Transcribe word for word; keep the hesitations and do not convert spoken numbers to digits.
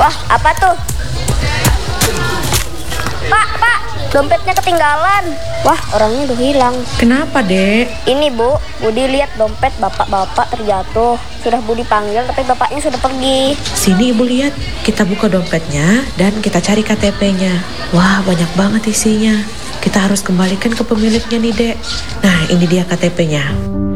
Wah, apa tuh? Pak, Pak, dompetnya ketinggalan. Wah, orangnya udah hilang. Kenapa, Dek? Ini, Bu, Budi lihat dompet bapak-bapak terjatuh. Sudah Budi panggil, tapi bapaknya sudah pergi. Sini Ibu lihat, kita buka dompetnya dan kita cari K T P-nya. Wah, banyak banget isinya. Kita harus kembalikan ke pemiliknya nih, Dek. Nah, ini dia K T P-nya.